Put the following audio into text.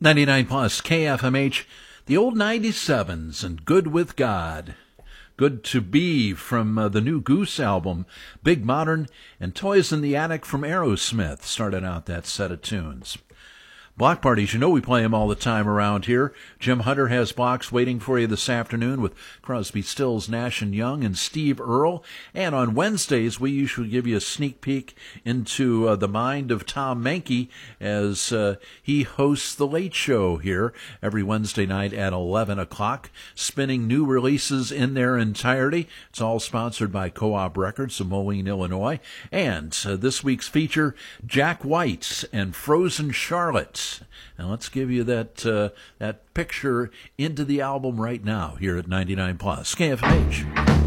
99 plus KFMH, the old 97s, and Good with God. Good to Be from the new Goose album, Big Modern, and Toys in the Attic from Aerosmith started out that set of tunes. Block parties, you know we play them all the time around here. Jim Hunter has blocks waiting for you this afternoon with Crosby, Stills, Nash & Young, and Steve Earle. And on Wednesdays, we usually give you a sneak peek into the mind of Tom Mankey as he hosts The Late Show here every Wednesday night at 11 o'clock, spinning new releases in their entirety. It's all sponsored by Co-op Records of Moline, Illinois. And this week's feature, Jack White and Frozen Charlotte. And let's give you that picture into the album right now here at 99 plus KFH.